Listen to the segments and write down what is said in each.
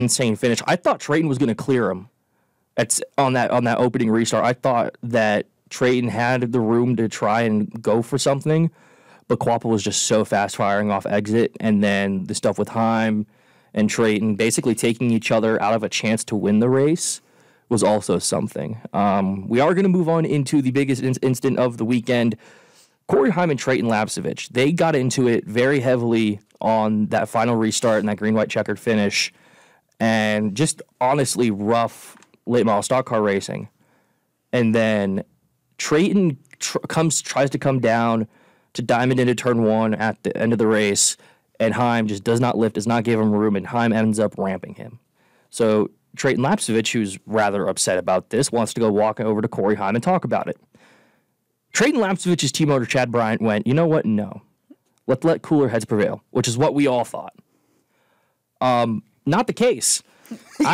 insane finish. I thought Trayton was going to clear him. On that opening restart. I thought that Trayton had the room to try and go for something, but Quapple was just so fast firing off exit, and then the stuff with Heim and Trayton basically taking each other out of a chance to win the race was also something. We are going to move on into the biggest instant of the weekend. Corey Heim and Trayton Lapcevich, they got into it very heavily on that final restart and that green-white checkered finish, and just honestly rough late model stock car racing. And then Trayton tries to come down to diamond into turn one at the end of the race, and Heim just does not lift, does not give him room, and Heim ends up ramping him. So Trayton Lapcevich, who's rather upset about this, wants to go walk over to Corey Heim and talk about it. Trayton Lapcevich's team owner Chad Bryant went, you know what? No. Let's let cooler heads prevail, which is what we all thought. Not the case. I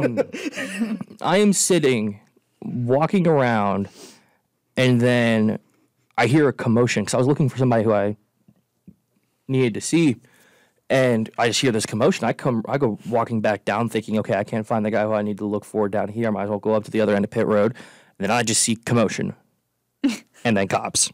am sitting, walking around, and then I hear a commotion because I was looking for somebody who I needed to see, and I just hear this commotion. I go walking back down, thinking, okay, I can't find the guy who I need to look for down here. I might as well go up to the other end of pit road. And then I just see commotion, and then cops.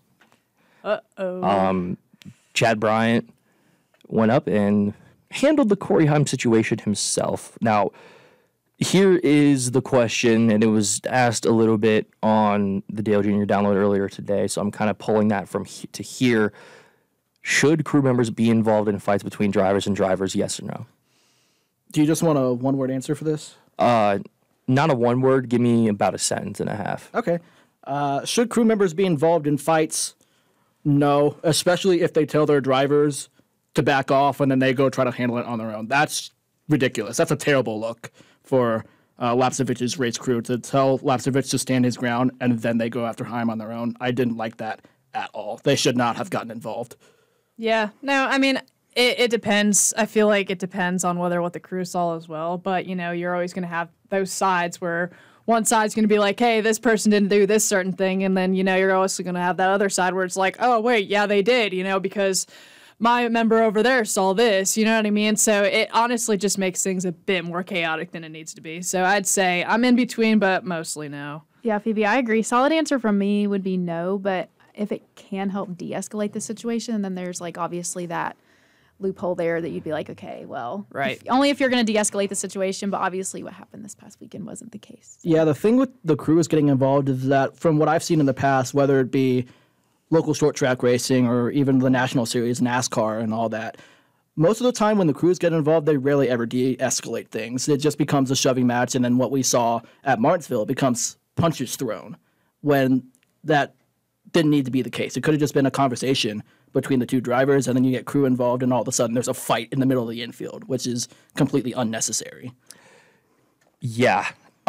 Chad Bryant went up and handled the Corey Heim situation himself. Now, here is the question, and it was asked a little bit on the Dale Jr. download earlier today, so I'm kind of pulling that from to here. Should crew members be involved in fights between drivers and drivers, yes or no? Do you just want a one-word answer for this? Not a one word. Give me about a sentence and a half. Okay. Should crew members be involved in fights? No, especially if they tell their drivers to back off and then they go try to handle it on their own. That's ridiculous. That's a terrible look for Lapcevich's race crew to tell Lapcevich to stand his ground and then they go after Heim on their own. I didn't like that at all. They should not have gotten involved. Yeah. No, I mean, it depends. I feel like it depends on what the crew saw as well. But, you're always going to have those sides where one side's going to be like, hey, this person didn't do this certain thing. And then, you're also going to have that other side where it's like, oh, wait, yeah, they did, because my member over there saw this, you know what I mean? So it honestly just makes things a bit more chaotic than it needs to be. So I'd say I'm in between, but mostly no. Yeah, Phoebe, I agree. Solid answer from me would be no, but if it can help de-escalate the situation, then there's obviously that loophole there that you'd be like, okay, well, right. Only if you're going to de-escalate the situation, but obviously what happened this past weekend wasn't the case. Yeah, the thing with the crews getting involved is that from what I've seen in the past, whether it be local short track racing or even the national series, NASCAR and all that, most of the time when the crews get involved, they rarely ever de-escalate things. It just becomes a shoving match, and then what we saw at Martinsville becomes punches thrown when that didn't need to be the case. It could have just been a conversation between the two drivers, and then you get crew involved, and all of a sudden there's a fight in the middle of the infield, which is completely unnecessary. Yeah.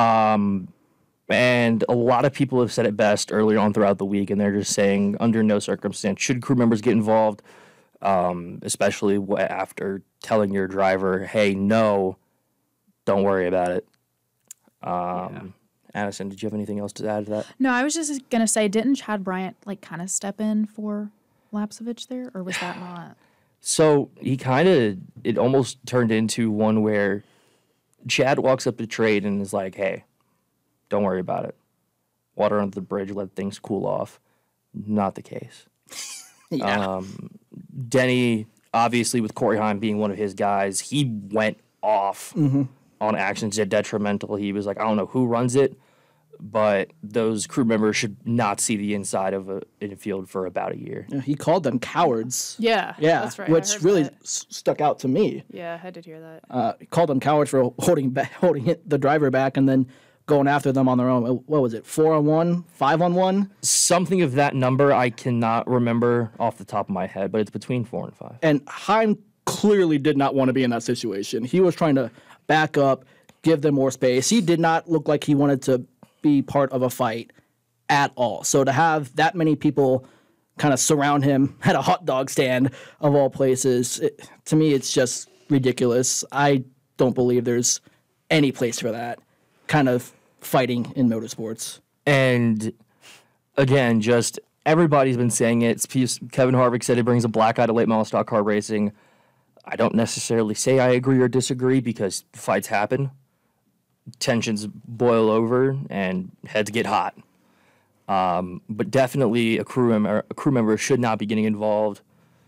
And a lot of people have said it best earlier on throughout the week, and they're just saying under no circumstance should crew members get involved, especially after telling your driver, hey, no, don't worry about it. Addison, did you have anything else to add to that? No, I was just going to say, didn't Chad Bryant kind of step in for Lapcevich there, or was that not? So it almost turned into one where Chad walks up to Trade and is like, hey, don't worry about it. Water under the bridge, let things cool off. Not the case. Yeah. Denny, obviously with Corey Heim being one of his guys, he went off on actions that detrimental. He was like, I don't know who runs it, but those crew members should not see the inside of an infield for about a year. Yeah, he called them cowards. Yeah, that's right. Which really stuck out to me. Yeah, I did hear that. He called them cowards for holding the driver back and then going after them on their own. What was it, 4-on-1, 5-on-1? Something of that number I cannot remember off the top of my head, but it's between 4 and 5. And Heim clearly did not want to be in that situation. He was trying to back up, give them more space. He did not look like he wanted to be part of a fight at all. So to have that many people kind of surround him at a hot dog stand of all places, to me it's just ridiculous. I don't believe there's any place for that kind of fighting in motorsports. And again, just everybody's been saying it. Kevin Harvick said it brings a black eye to late model stock car racing. I don't necessarily say I agree or disagree because fights happen, tensions boil over, and heads get hot. But definitely a crew member should not be getting involved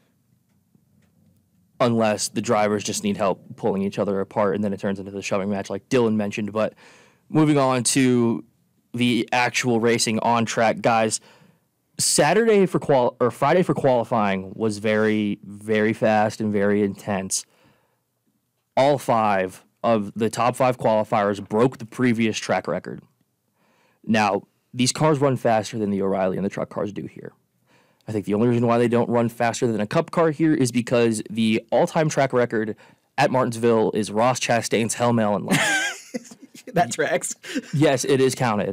unless the drivers just need help pulling each other apart, and then it turns into the shoving match like Dylan mentioned. But moving on to the actual racing on track, guys. Friday for qualifying was very, very fast and very intense. All 5 of the top 5 qualifiers broke the previous track record. Now, these cars run faster than the O'Reilly and the truck cars do here. I think the only reason why they don't run faster than a Cup car here is because the all-time track record at Martinsville is Ross Chastain's Hell-Mel and That tracks. Yes, it is counted.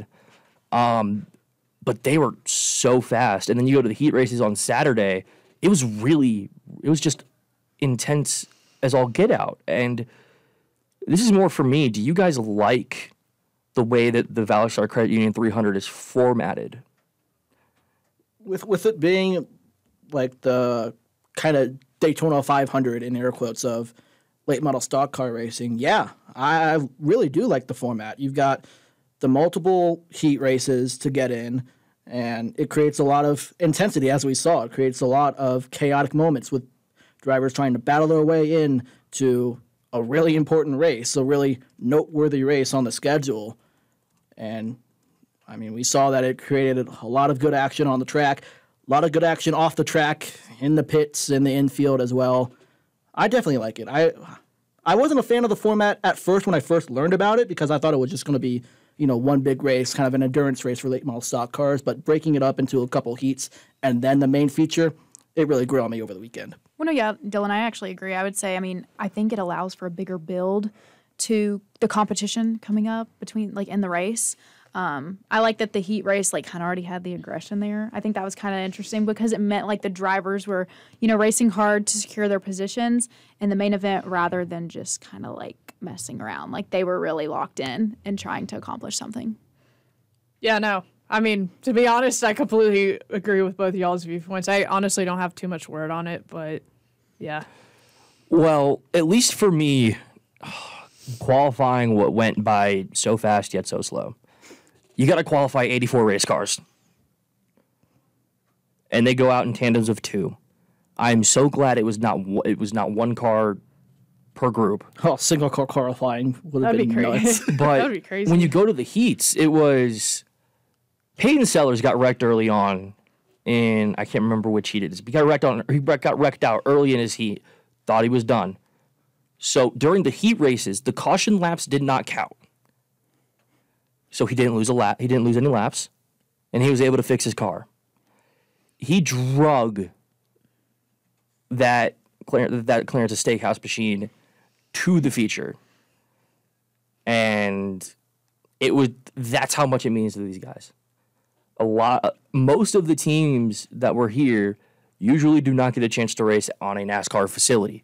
But they were so fast. And then you go to the heat races on Saturday, it was just intense as all get out. And this is more for me. Do you guys like the way that the Valor Credit Union 300 is formatted? With it being like the kind of Daytona 500 in air quotes of late model stock car racing, yeah, I really do like the format. You've got the multiple heat races to get in, and it creates a lot of intensity, as we saw. It creates a lot of chaotic moments with drivers trying to battle their way in to a really important race, a really noteworthy race on the schedule. And, I mean, we saw that it created a lot of good action on the track, a lot of good action off the track, in the pits, in the infield as well. I definitely like it. I wasn't a fan of the format at first when I first learned about it because I thought it was just going to be, one big race, kind of an endurance race for late model stock cars, but breaking it up into a couple heats and then the main feature, it really grew on me over the weekend. Well, no, yeah, Dylan, I actually agree. I would say, I think it allows for a bigger build to the competition coming up between, in the race. I like that the heat race, kind of already had the aggression there. I think that was kind of interesting because it meant, the drivers were, racing hard to secure their positions in the main event rather than just kind of, messing around. They were really locked in and trying to accomplish something. Yeah, no. To be honest, I completely agree with both y'all's viewpoints. I honestly don't have too much word on it, but yeah. Well, at least for me, qualifying what went by so fast yet so slow. You got to qualify 84 race cars. And they go out in tandems of 2. I'm so glad it was not one car per group. Oh, single car qualifying would have That'd been be crazy. nuts. But That'd be crazy. when you go to the heats, it was Peyton Sellers got wrecked early on in, I can't remember which heat it is. He got wrecked out early in his heat. Thought he was done. So during the heat races, the caution laps did not count. So he didn't lose a lap. He didn't lose any laps, and he was able to fix his car. He drug that Clarence Steakhouse machine to the feature, and that's how much it means to these guys. Most of the teams that were here usually do not get a chance to race on a NASCAR facility.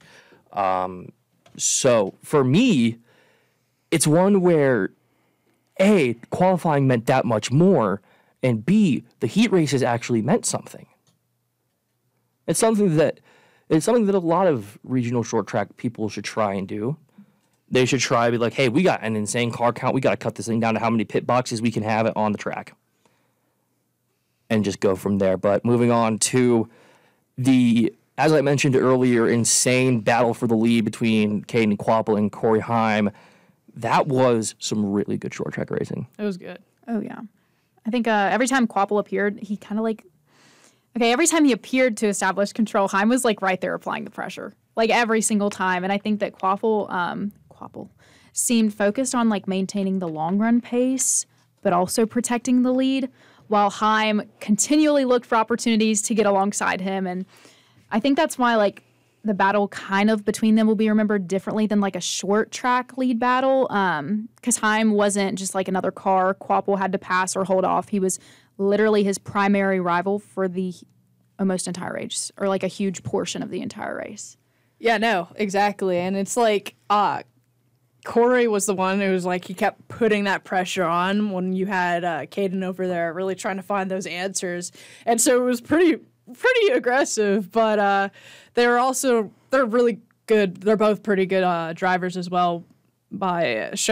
So for me, it's one where A, qualifying meant that much more, and B, the heat races actually meant something. It's something that a lot of regional short track people should try and do. They should try to be like, hey, we got an insane car count. We got to cut this thing down to how many pit boxes we can have it on the track. And just go from there. But moving on to as I mentioned earlier, insane battle for the lead between Caden Kvapil and Corey Heim. That was some really good short track racing. It was good. Oh, yeah. I think every time Kvapil appeared, he kind of every time he appeared to establish control, Heim was right there applying the pressure, every single time. And I think that Kvapil seemed focused on maintaining the long run pace, but also protecting the lead, while Heim continually looked for opportunities to get alongside him. And I think that's why the battle kind of between them will be remembered differently than a short track lead battle. Because Heim wasn't just another car Kvapil had to pass or hold off. He was literally his primary rival for the almost entire race, or a huge portion of the entire race. Yeah, no, exactly. And it's Corey was the one who was he kept putting that pressure on when you had Caden over there really trying to find those answers. And so it was pretty aggressive, but they're really good. They're both pretty good drivers as well by